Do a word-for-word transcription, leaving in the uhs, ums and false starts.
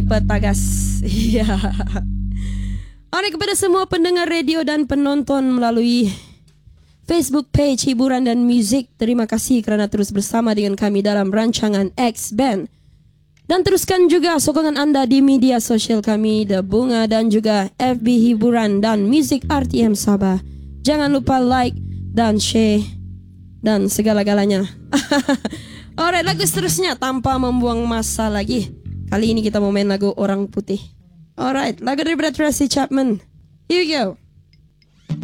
petagas. Iya. Alright, kepada semua pendengar radio dan penonton melalui Facebook page Hiburan dan Muzik, terima kasih kerana terus bersama dengan kami dalam rancangan X-Band. Dan teruskan juga sokongan anda di media sosial kami, The Bunga, dan juga F B Hiburan dan Muzik R T M Sabah. Jangan lupa like dan share dan segala-galanya. Alright, lagu seterusnya tanpa membuang masa lagi. Kali ini kita mau main lagu Orang Putih. Alright, lagu dari Tracy Chapman. Here we go.